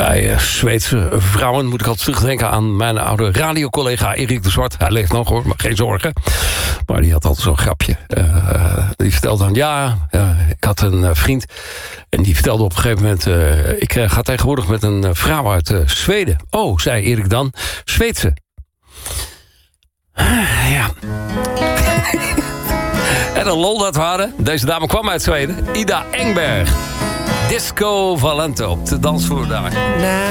Bij Zweedse vrouwen moet ik altijd terugdenken aan mijn oude radiocollega Erik de Zwart. Hij leeft nog hoor, maar geen zorgen. Maar die had altijd zo'n grapje. Die vertelde dan, ik had een vriend. En die vertelde op een gegeven moment... ik ga tegenwoordig met een vrouw uit Zweden. Oh, zei Erik dan. Zweedse. Ja. En een lol dat waren. Deze dame kwam uit Zweden. Ida Engberg. Disco Valento op de dansvloer daar.